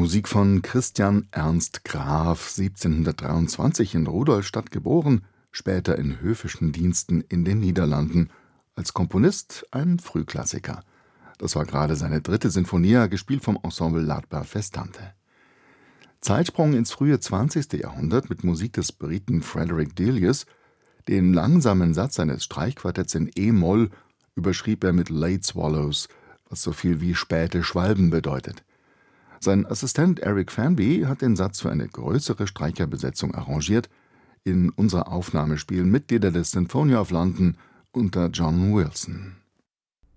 Musik von Christian Ernst Graf, 1723 in Rudolstadt geboren, später in höfischen Diensten in den Niederlanden. Als Komponist ein Frühklassiker. Das war gerade seine 3. Sinfonia, gespielt vom Ensemble L'Art Festante. Zeitsprung ins frühe 20. Jahrhundert mit Musik des Briten Frederick Delius. Den langsamen Satz seines Streichquartetts in E-Moll überschrieb er mit Late Swallows, was so viel wie späte Schwalben bedeutet. Sein Assistent Eric Fanby hat den Satz für eine größere Streicherbesetzung arrangiert. In unserer Aufnahme spielen Mitglieder des Symphony of London unter John Wilson.